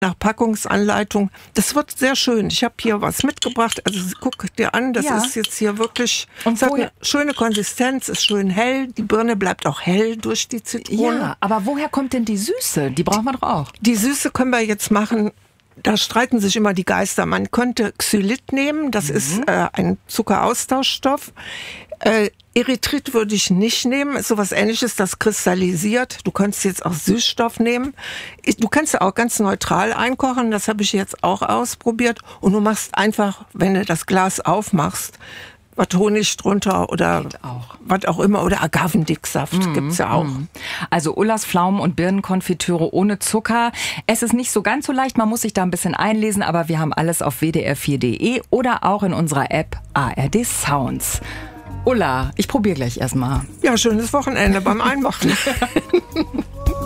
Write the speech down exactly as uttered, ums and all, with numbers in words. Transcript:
nach Packungsanleitung. Das wird sehr schön. Ich habe hier was mitgebracht. Also guck dir an, das ja. ist jetzt hier wirklich, und es hat eine schöne Konsistenz, ist schön hell. Die Birne bleibt auch hell durch die Zitrone. Ja, aber woher kommt denn die Süße? Die brauchen wir doch auch. Die Süße können wir jetzt machen. Da streiten sich immer die Geister. Man könnte Xylit nehmen, das mhm. ist äh, ein Zuckeraustauschstoff. Äh, Erythrit würde ich nicht nehmen, ist sowas Ähnliches, das kristallisiert. Du könntest jetzt auch Süßstoff nehmen. Du kannst auch ganz neutral einkochen, das habe ich jetzt auch ausprobiert. Und du machst einfach, wenn du das Glas aufmachst, was Honig drunter oder auch. was auch immer. Oder Agavendicksaft mm, gibt's ja auch. Mm. Also Ullas Pflaumen- und Birnenkonfitüre ohne Zucker. Es ist nicht so ganz so leicht, man muss sich da ein bisschen einlesen, aber wir haben alles auf w d r vier punkt d e oder auch in unserer App A R D Sounds. Ulla, ich probiere gleich erstmal. Ja, schönes Wochenende beim Einmachen.